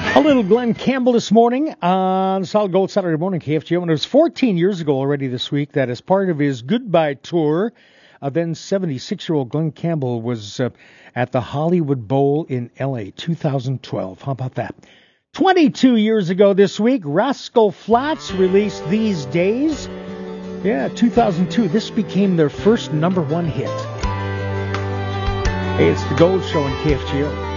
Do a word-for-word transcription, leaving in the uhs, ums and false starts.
A little Glenn Campbell this morning on Solid Gold Saturday Morning K F G O. And it was fourteen years ago already this week that as part of his goodbye tour, uh, then seventy-six-year-old Glenn Campbell was uh, at the Hollywood Bowl in L A two thousand twelve. How about that? twenty-two years ago this week, Rascal Flatts released These Days. Yeah, two thousand two. This became their first number one hit. Hey, it's the Gold Show on K F G O.